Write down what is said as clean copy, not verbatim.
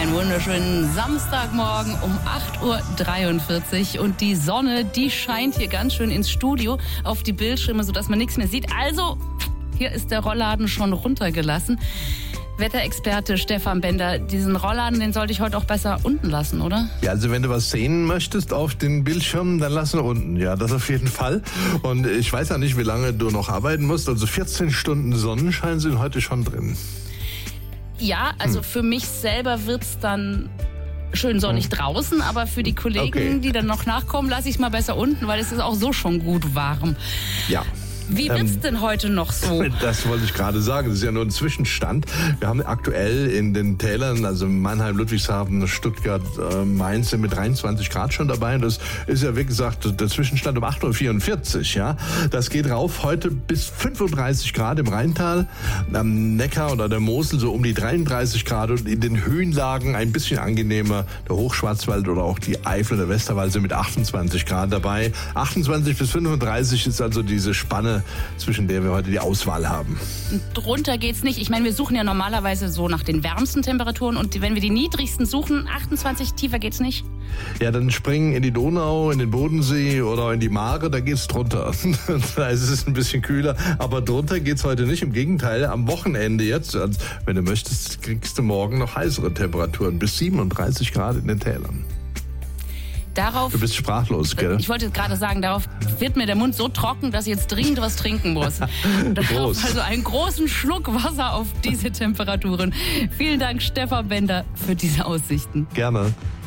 Einen wunderschönen Samstagmorgen um 8.43 Uhr. Und die Sonne, die scheint hier ganz schön ins Studio auf die Bildschirme, sodass man nichts mehr sieht. Also, hier ist der Rollladen schon runtergelassen. Wetterexperte Stefan Bender, diesen Rollladen, den sollte ich heute auch besser unten lassen, oder? Ja, also wenn du was sehen möchtest auf den Bildschirmen, dann lass ihn unten. Ja, das auf jeden Fall. Und ich weiß ja nicht, wie lange du noch arbeiten musst. Also 14 Stunden Sonnenschein sind heute schon drin. Ja, also für mich selber wird's dann schön sonnig draußen, aber für die Kollegen, die dann noch nachkommen, lasse ich es mal besser unten, weil es ist auch so schon gut warm. Ja. Wie wird's denn heute noch so? Das wollte ich gerade sagen. Das ist ja nur ein Zwischenstand. Wir haben aktuell in den Tälern, also Mannheim, Ludwigshafen, Stuttgart, Mainz sind mit 23 Grad schon dabei. Und das ist ja, wie gesagt, der Zwischenstand um 8.44 Uhr. Ja? Das geht rauf heute bis 35 Grad im Rheintal, am Neckar oder der Mosel so um die 33 Grad und in den Höhenlagen ein bisschen angenehmer. Der Hochschwarzwald oder auch die Eifel, der Westerwald sind mit 28 Grad dabei. 28 bis 35 ist also diese Spanne, zwischen der wir heute die Auswahl haben. Drunter geht's nicht. Ich meine, wir suchen ja normalerweise so nach den wärmsten Temperaturen und wenn wir die niedrigsten suchen, 28, tiefer geht's nicht. Ja, dann springen in die Donau, in den Bodensee oder in die Mare, da geht's drunter. Da ist es ein bisschen kühler, aber drunter geht's heute nicht. Im Gegenteil, am Wochenende jetzt, wenn du möchtest, kriegst du morgen noch heißere Temperaturen, bis 37 Grad in den Tälern. Du bist sprachlos, gell? Ich wollte gerade sagen, darauf wird mir der Mund so trocken, dass ich jetzt dringend was trinken muss. Darauf also einen großen Schluck Wasser auf diese Temperaturen. Vielen Dank, Stefan Bender, für diese Aussichten. Gerne.